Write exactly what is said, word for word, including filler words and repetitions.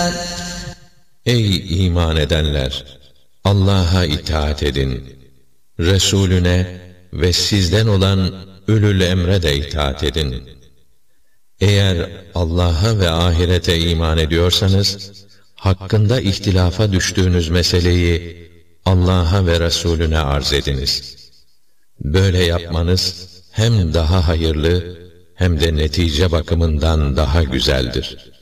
Ey iman edenler! Allah'a itaat edin. Resulüne ve sizden olan ulul emre de itaat edin. Eğer Allah'a ve ahirete iman ediyorsanız, hakkında ihtilafa düştüğünüz meseleyi Allah'a ve Resulüne arz ediniz. Böyle yapmanız hem daha hayırlı hem de netice bakımından daha güzeldir.